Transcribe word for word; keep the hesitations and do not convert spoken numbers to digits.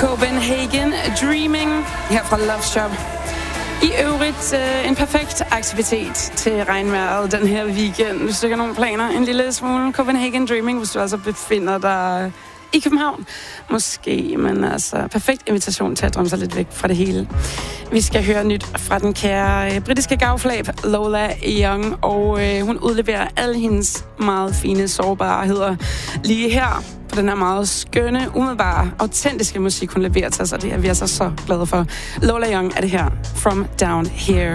Copenhagen Dreaming her fra Love Shop. I øvrigt øh, en perfekt aktivitet til regnvejret den her weekend. Hvis du ikke har nogen planer, en lille smule Copenhagen Dreaming, hvis du altså befinder dig i København. Måske, men altså perfekt invitation til at drømme sig lidt væk fra det hele. Vi skal høre nyt fra den kære øh, britiske gavflab Lola Young, og øh, hun udleverer alle hendes meget fine sårbarheder lige her på den her meget skønne, umiddelbare, autentiske musik, hun leverer til os, og det er vi altså så glade for. Lola Young er det her, From Down Here.